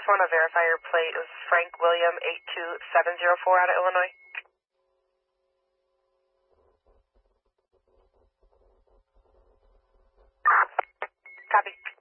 just want to verify your plate. It was Frank William 82704 out of Illinois. Copy.